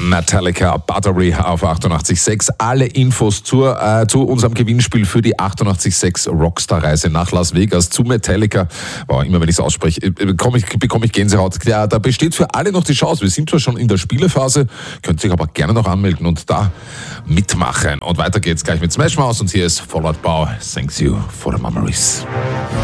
Metallica Battery auf 88.6. Alle Infos zu unserem Gewinnspiel für die 88.6 Rockstar-Reise nach Las Vegas zu Metallica. Wow, immer wenn ich es ausspreche, bekomme ich Gänsehaut. Ja, da besteht für alle noch die Chance. Wir sind zwar schon in der Spielephase, könnt sich aber gerne noch anmelden und da mitmachen. Und weiter geht's gleich mit Smash Mouth und hier ist Fall Out Bow. Thanks you for the memories.